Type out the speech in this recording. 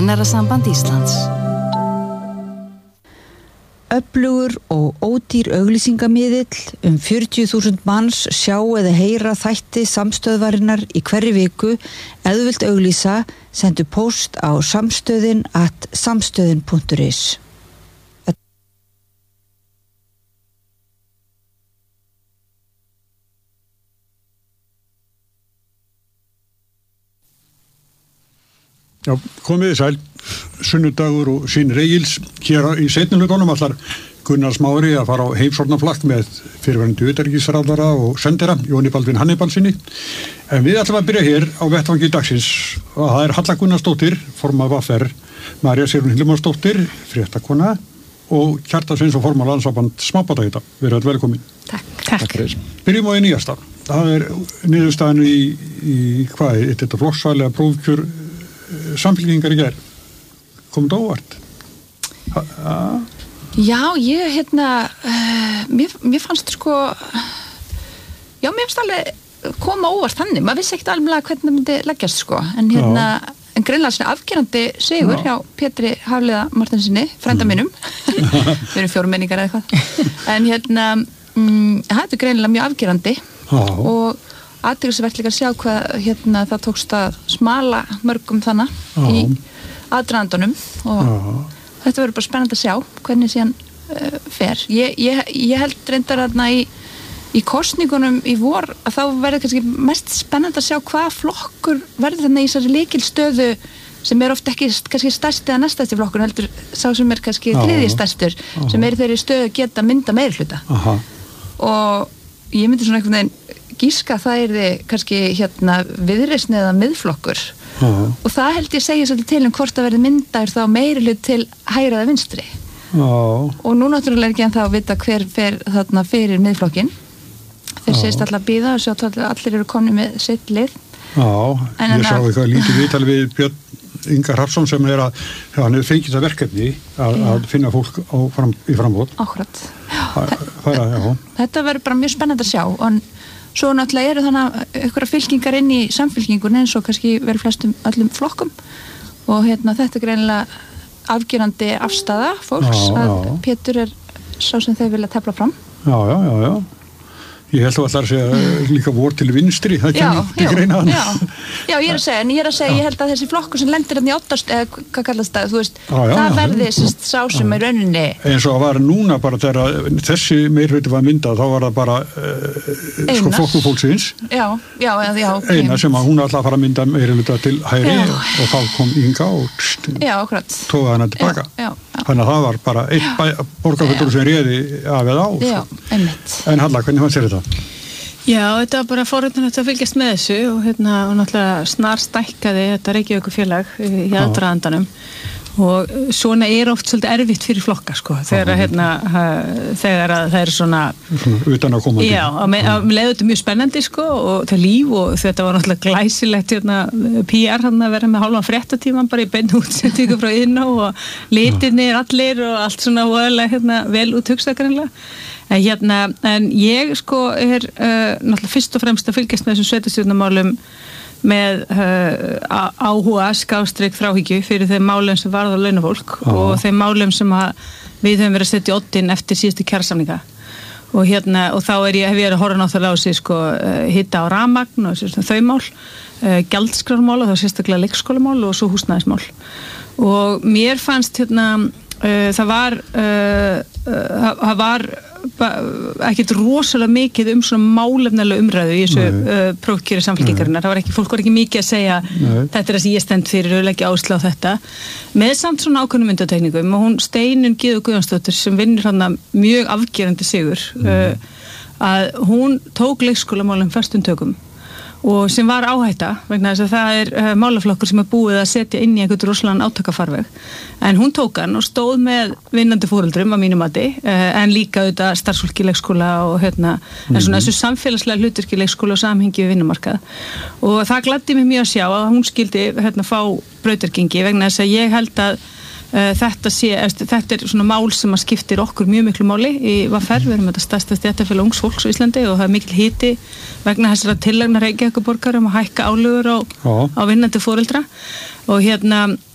Kennarasamband Íslands. Öflugur og ódýr auglýsingamiðill 40.000 manns sjá eða heyra þætti samstöðvarinnar í hverri viku. Ef þú vilt auglýsa, sendu póst á samstöðin@samstöðin.is. Já, komið sæl, sunnudagur og Sýnir Egils. Hér í seinni hlutunum ætlar Gunnar Smári að fara á heimsóknarflakk með fyrrverandi utanríkisráðherra og sendera Jóni Baldvin Hannibalssyni. En við ætlum að byrja hér á vettvangi dagsins og það er Halla Gunnarsdóttir, formaður VFR, María Sigrún Hilmarsdóttir, fréttakona og Kjartan Sveinsson, formaður Landssamband smábátaeigenda. Verið velkomin. Takk. Byrjum á því nýjasta. Það er niðurstaðan í hvað er þetta flokksval eða prófkjör samfylkingar í gær. Kom þetta óvart? Já, ég mér fannst mér fannst alveg koma óvart þannig, maður vissi ekkert alveg hvernig það myndi leggjast en en greinlega svona afgerandi sigur hjá Pétri Hafliða Martínsinni, frænda mínum. Við erum 4 menningar eða eitthvað. En þetta er greinilega mjög afgerandi og athyglisvert líka að sjá hvað það tókst að smala mörgum þannig í aðdragandunum og þetta verður bara spennandi að sjá hvernig síðan fer. Ég held reyndar í kosningunum í vor að þá verður kannski mest spennandi að sjá hvað flokkur verður þarna í þessari lykilstöðu sem er oft ekki kannski stærsti eða næststærsti flokkur, heldur sá sem er kannski þriðji stærstur, sem er þeirri stöðu geta mynda meirihluta. Og ég myndi svona einhvern veginn gíska að það yrði kannski Viðreisn eða Miðflokkur og það held ég segja svolítið til hvort að verði myndaður þá meirihlut til hægri eða vinstri og nú náttúrulega er ekki en þá að vita hver fer þarna fyrir Miðflokkin. Þeir segist alltaf bíða og sjá allir eru komni með sitt lið. Ég sá eitthvað lítið viðtal við Björn Inga Hrafnsson sem hann hefur fengið það verkefni að finna fólk í framboð. Akkurat. Þetta verður bara mjög spennandi að sjá og svo náttúrulega eru þannig einhverja fylkingar inn í samfylkingunni eins og kannski verður flestum öllum flokkum og þetta er greinilega afgerandi afstaða fólks að Pétur er sá sem þeir vilja tefla fram. Já. Ég held þú allar að segja líka vor til vinstri, það kemur til greina hann. Já, ég er að segja, ég held að þessi flokkur sem lendir í ottast, hvað kallast það, þú veist, það verði sá sem er rauninni. Eins og var núna bara þegar þessi meirhluti var myndað, þá var það bara flokkur fólksins. Já. Eina sem að hún alltaf fara að mynda meirhluta til hægri og þá kom Inga og tóða hana tilbaka. Þannig að það var bara einn borgarfullur sem réði af eða á. Já, einmitt. En Halla, hvernig fannst þér þetta? Já, þetta var bara forvitnilegt að fylgjast með þessu og náttúrulega snar stækkaði þetta Reykjavíkurfélag í aðdragandanum og svona er oft svolítið erfitt fyrir flokka þegar að það er svona utan að koma já, að leiða þetta mjög spennandi og það líf og þetta var náttúrulega glæsilegt PR að vera með hálfan fréttatíman bara í beinu útsendingu frá Iðnó og litirnir allir og allt svona vel úthugsað greinlega en ég er náttúrulega fyrst og fremst að fylgjast með þessum sveitarstjórnarmálum með áhuga _þráhyggju fyrir þeim málum sem varða launafólk og þeim málum sem við höfum verið að setja oddinn eftir síðustu kjarasamninga og þá hef ég verið að horfa náttúrulega á sig hita á rafmagn og þau mál gjaldskrármál og þá sérstaklega leikskólamál og svo húsnæðismál og mér fannst það var ekkert rosalega mikið svona málefnalega umræðu í þessu prófkjöri samfylkingarinnar. Fólk var ekki mikið að segja þetta er það sem ég stend fyrir og leggja áherslu á þetta með samt svona ákveðnum undantekningum og hún Steinunn Gyða Guðjónsdóttir sem vinnur þarna mjög afgerandi sigur að hún tók leikskólamálum föstum tökum og sem var áhætta vegna þess að það er málaflokkur sem er búið að setja inn í einhvern rosalega átakafarveg en hún tók hann og stóð með vinnandi foreldrum að mínum mati en líka auðvitað starfsfólki í leikskóla og en svona þessu samfélagslega hlutverki í leikskóla og samhengi við vinnumarkað og það gladdi mig mjög að sjá að hún skildi fá brautargengi vegna þess að ég held að þetta er svona mál sem að skiptir okkur mjög miklu máli í VFR, við erum þetta stærsta stéttarfélag ungs fólks á Íslandi og það er mikil hiti vegna þessara tillagna Reykjavíkurborgar að hækka álögur á vinnandi foreldra og